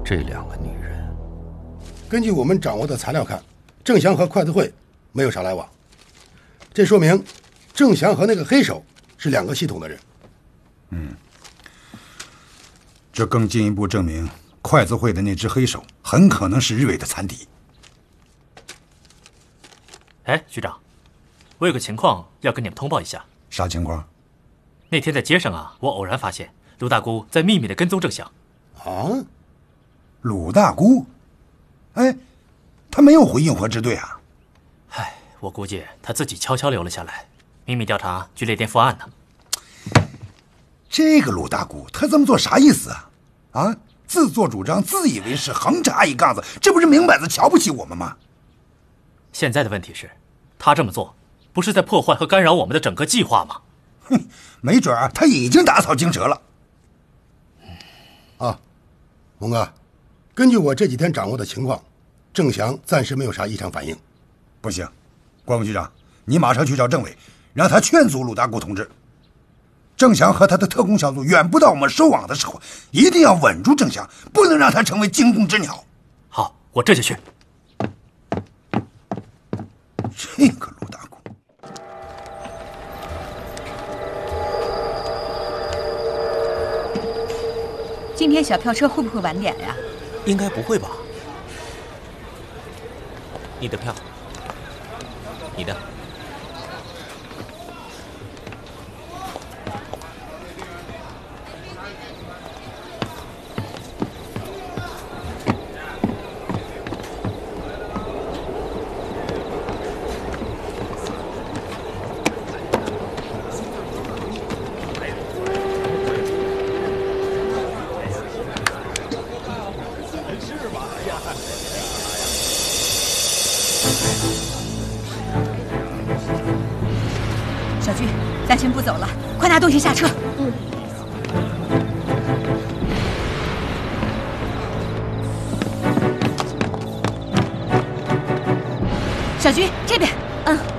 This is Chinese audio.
这两个女人。 根据我们掌握的材料看，郑祥和筷子会没有啥来往，这说明郑祥和那个黑手是两个系统的人。 这更进一步证明筷子会的那只黑手很可能是日伪的残敌。 哎，局长，我有个情况要跟你们通报一下。 啥情况？ 那天在街上啊，我偶然发现鲁大姑在秘密的跟踪郑祥。 啊？ 鲁大姑？哎，他没有回硬核支队啊。 唉，我估计他自己悄悄留了下来，秘密调查去列颠负案呢。 这个鲁大姑，他这么做啥意思啊？啊，自作主张，自以为是，横插一杠子，这不是明摆着瞧不起我们吗？ 现在的问题是，他这么做，不是在破坏和干扰我们的整个计划吗？ 哼，没准他已经打草惊蛇了。 啊，蒙哥，根据我这几天掌握的情况，郑祥暂时没有啥异常反应。 不行，关副局长，你马上去找政委，让他劝阻鲁大姑同志。郑祥和他的特工小组远不到我们收网的时候，一定要稳住郑祥，不能让他成为惊弓之鸟。 好，我这就去。 这个鲁大姑， 今天小票车会不会晚点呀？ 应该不会吧？你的票，你的。 小菊，咱先不走了，快拿东西下车。小菊，这边。